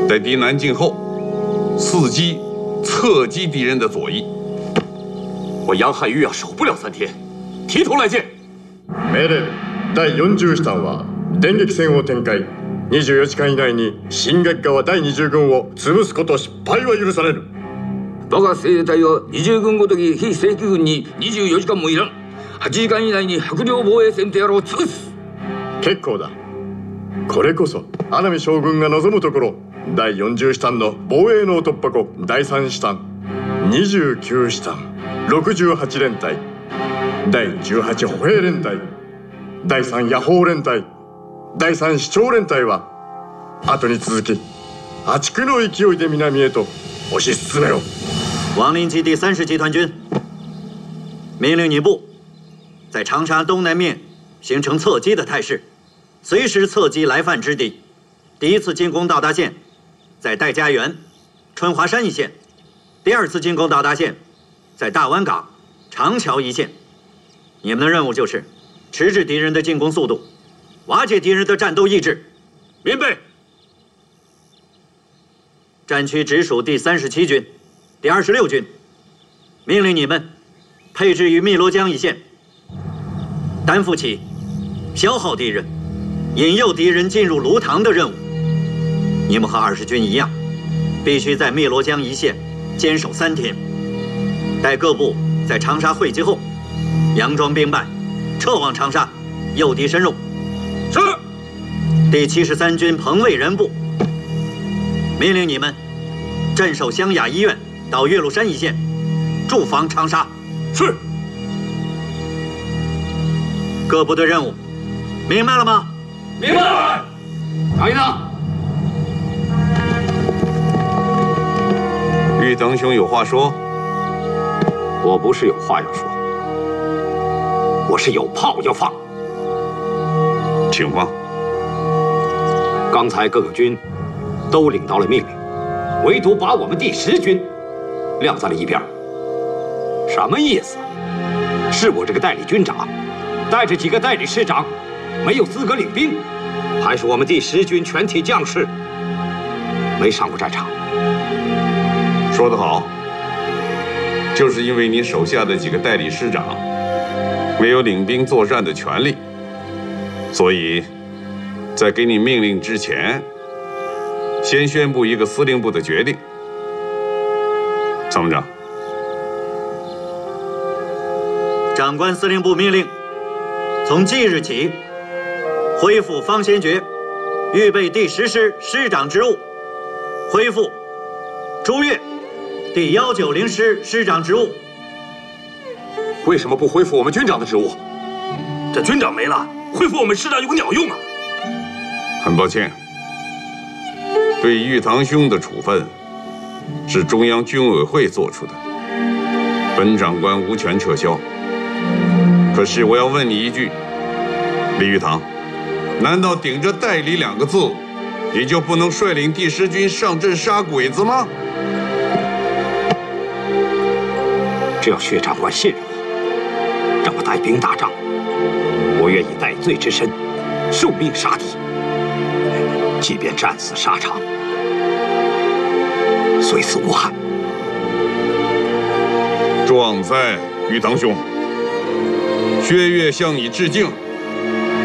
在敌南进后，伺机侧击敌人的左翼。 我杨汉玉啊，守不了3天，提头来见。 命令第40師は電撃戦を展開。24時間以内に新垣川第20軍を潰すこと失敗は許される。 我が精鋭隊は20軍ごとき非正規軍に24時間もいらん。8時間以内に白陵防衛線とやらを潰す。 結構だ。これこそ阿南将軍が望むところ。第40師団の防衛の突破口第3師団、29師団、68連隊、第18歩兵連隊、第3野砲連隊、第3市長連隊は後に続き破竹の勢いで南へと推し進めろ。 王林基第30集团军命令你部在长沙东南面形成侧击的态势，随时侧击来犯之敌。第一次进攻到达线在戴家园、春华山一线，第二次进攻到达线在大湾港、长桥一线。你们的任务就是迟滞敌人的进攻速度，瓦解敌人的战斗意志。 明白。 战区直属第37军、第26军，命令你们配置于汨罗江一线，担负起消耗敌人、引诱敌人进入卢塘的任务。你们和20军一样，必须在汨罗江一线坚守3天。待各部在长沙汇集后，佯装兵败，撤往长沙，诱敌深入。 是。 第73军彭卫仁部命令你们镇守湘雅医院到岳麓山一线，驻防长沙。 是。 各部队任务明白了吗？ 明白。 打一打。 玉腾兄有话说。 我不是有话要说，我是有炮要放。 请放。 刚才各个军都领到了命令，唯独把我们第10军晾在了一边。什么意思？是我这个代理军长带着几个代理师长没有资格领兵，还是我们第10军全体将士没上过战场？ 说得好，就是因为你手下的几个代理师长没有领兵作战的权利，所以在给你命令之前，先宣布一个司令部的决定。参谋长， 长官司令部命令，从即日起，恢复方先觉预备第10师师长职务，恢复朱越第190师师长职务。 为什么不恢复我们军长的职务？ 这军长没了，恢复我们师长有个鸟用啊！ 很抱歉，对玉堂兄的处分是中央军委会做出的，本长官无权撤销。可是我要问你一句，李玉堂，难道顶着代理2个字，你就不能率领第10军上阵杀鬼子吗？ 只要薛长官信任我，让我带兵打仗，我愿以戴罪之身受命杀敌，即便战死沙场，虽死无憾。 壮哉，玉堂兄！薛岳向你致敬。